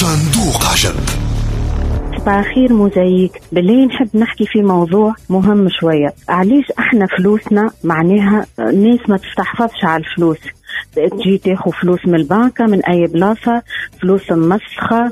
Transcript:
صندوق عجب. صباح الخير موزايك. بالليل نحب نحكي في موضوع مهم شوية. علاش احنا فلوسنا معناها الناس ما تستحفظش على الفلوس، تجي تاخو فلوس من البنكة من أي بلاصة، فلوس مسخة